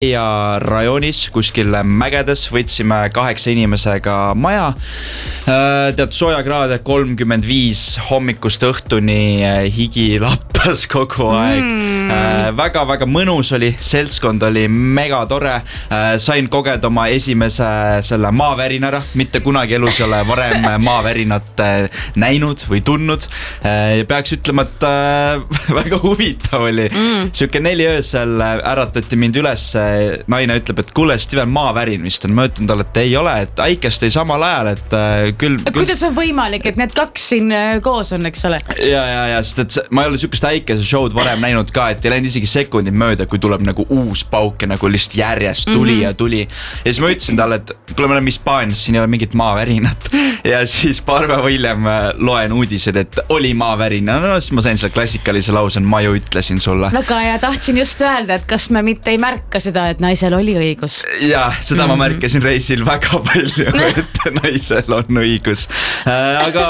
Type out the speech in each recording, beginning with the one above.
ja rajoonis kuskil mägedes, võtsime 8 inimesega maja. Tead, soojakraade 35 hommikust õhtuni, higi lappas kogu aeg. Väga-väga mõnus oli, seltskond oli mega tore. Sain kogeda oma esimese selle maavärinara, mitte kunagi elus ei ole varem maavärinat näinud või tundnud. Peaks ütlema, et väga huvitav oli. Siuke 4 öösel äratati mind üles, naine ütleb, et kuule, Steven, maavärin vist on. Ma ütlen talle, et ei ole, et Aikest ei samal ajal, et küll... Kuidas on võimalik, et need 2 siin koos on, eks ole? Ja, sest et ma ei ole sükest Aikese show'd varem näinud ka, et ei läinud isegi sekundid mööda, kui tuleb nagu uus pauke, nagu lihtsalt järjest tuli ja tuli. Ja siis ma ütlesin talle, et kuule, me oleme Hispaanias, siin ei ole mingit maavärinat. Ja siis paar päeva hiljem loen uudised, et oli maavärina. No, siis ma sain selle klassikalise lausen, ma ju ütlesin sulle. Väga ja tahtsin just öelda, et kas me mitte ei märka seda, et naisel oli õigus. Ja, seda ma märkasin reisil väga palju, et naisel on õigus. Aga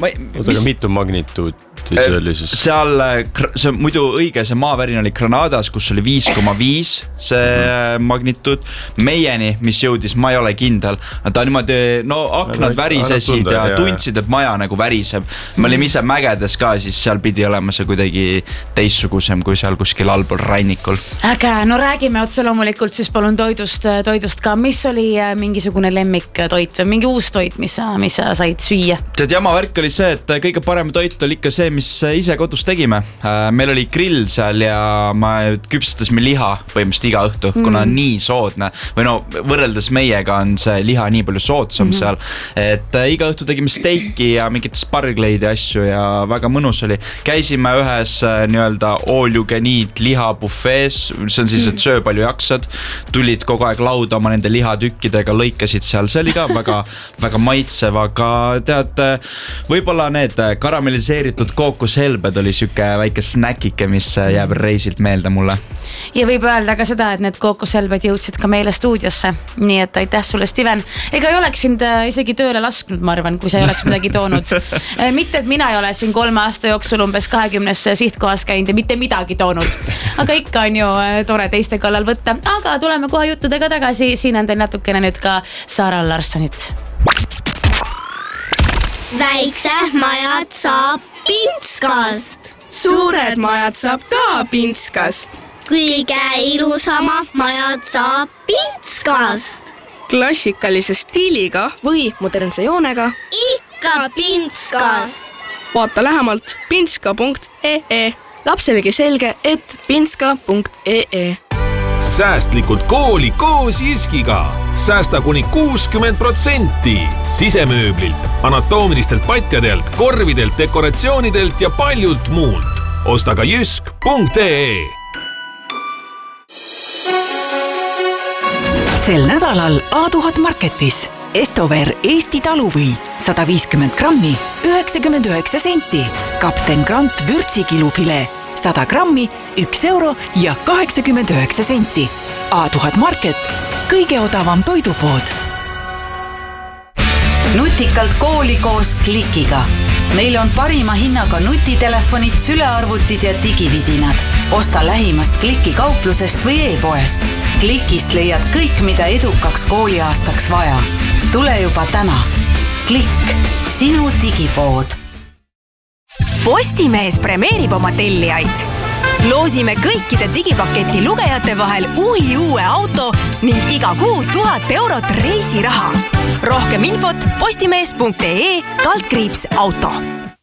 mitu magnituud see oli siis? Seal, see muidu õige, see maavärin oli Granadas, kus oli 5,5 see magnituud. Meieni, mis jõudis, ma ei ole kindel. Ta niimoodi, aknad värisesid ja tundsid, et maja nagu väriseb. Me olime ise mägedes ka, siis seal pidi olema see kuidagi teissugusem kui seal kuskil allpool rannikul. Aga räägime otse loomulikult siis palun toidust ka. Mis oli mingisugune lemmiktoit või mingi uus toit, mis sa said süüa? Tead, jama värk oli see, et kõige parem toit oli ikka see, mis ise kodus tegime. Meil oli grill seal ja ma küpsetasime liha põhimõtteliselt iga õhtu, kuna on nii soodne. Või võrreldes meiega on see liha nii palju soodsam seal. Et iga õhtu tegime steiki ja mingit spargleid ja asju ja väga mõnus oli. Käisime ühes nii-öelda all you can eat lihabufees. See on siis, et söö palju jaksad. Tulid kogu aeg lauda oma nende lihatükkidega, lõikasid seal. See oli ka väga, väga maitsev, aga tead, võib-olla need karamelliseeritud kookoshelbed oli süke väike snäkike, mis jääb reisilt meelde mulle. Ja võib öelda ka seda, et need kookoshelbed jõudsid ka meile stuudiosse. Nii et aitäh sulle, Steven. Ega ei oleks sind isegi tööle lasknud, ma arvan, kui sa ei oleks midagi toonud. Mitte, et mina ei ole siin 3 aasta jooksul umbes 20 sihtkohas käinud ja mitte midagi toonud. Aga ikka on ju tore teiste kallal võtta. Aga tuleme kohe juttudega tagasi. Siin on teil natukene nüüd ka Sara Larssonit. Väiksed majad saab Pintskast. Suured majad saab ka Pintskast. Kõige ilusama majad saab Pintskast. Klassikalise stiiliga või modernse joonega ikka Pintskast. Vaata lähemalt pintska.ee. Lapselegi selge, et pintska.ee. Säästlikult kooli koos Jyskiga. Säästa kuni 60%. Sisemööblilt, anatoomilistelt patjadelt, korvidelt, dekoratsioonidelt ja paljult muult. Osta ka jysk.ee. Sel nädalal A1000 Marketis Estover Eesti taluvõi 150 grammi 99 senti. Kapten Grant vürtsikilufile 100 grammi 1 euro ja 89 senti. A1000 Market, kõige odavam toidupood. Nutikalt kooli koos Klikiga. Meil on parima hinnaga nutitelefonid, sülearvutid ja digividinad. Osta lähimast Kliki kauplusest või e-poest. Klikist leiad kõik, mida edukaks kooliaastaks vaja. Tule juba täna. Klikk, sinu digipood. Postimees premeerib oma tellijaid. Loosime kõikide digipaketi lugejate vahel uue auto ning iga kuu 1000 eurot reisiraha. Rohkem infot postimees.ee/auto.